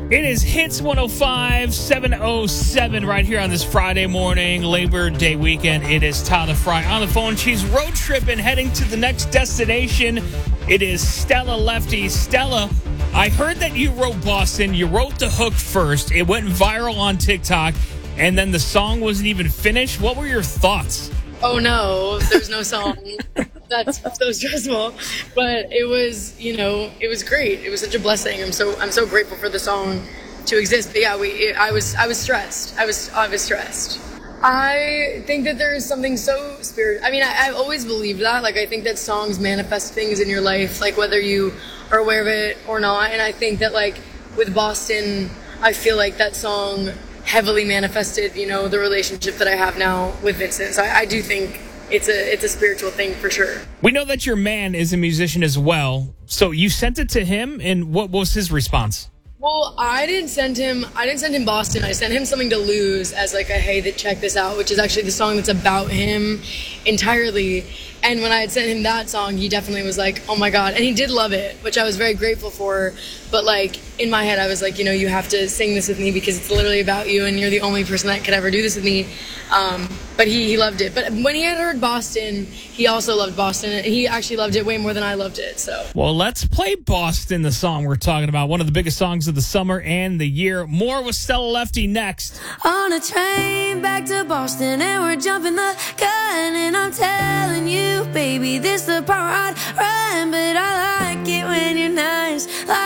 It is Hits 105, 707 right here on this Friday morning, Labor Day weekend. It is Tyler Fry on the phone. She's road tripping, heading to the next destination. It is Stella Lefty. Stella, I heard that you wrote Boston. You wrote the hook first. It went viral on TikTok, and then the song wasn't even finished. What were your thoughts? Oh no, there's no song. That's so stressful. But it was, it was great. It was such a blessing. I'm so grateful for the song to exist. But yeah, I was stressed. I was stressed. I think that there is something so spiritual. I mean, I've always believed that. Like, I think that songs manifest things in your life, like whether you are aware of it or not. And I think that, like, with Boston, I feel like that song heavily manifested, the relationship that I have now with Vincent. So I do think it's a spiritual thing for sure. We know that your man is a musician as well. So you sent it to him, and what was his response? Well, I didn't send him Boston. I sent him Something to Lose as like a, hey, check this out, which is actually the song that's about him entirely. And when I had sent him that song, he definitely was like, oh my God. And he did love it, which I was very grateful for. But like in my head, I was like, you have to sing this with me because it's literally about you and you're the only person that could ever do this with me. But he loved it. But when he had heard Boston, he also loved Boston. And he actually loved it way more than I loved it. So, well, let's play Boston, the song we're talking about. One of the biggest songs of the summer and the year. More with Stella Lefty next. On a train back to Boston and we're jumping the gun, and I'm telling you, baby, this the part I'd run, but I like it when you're nice.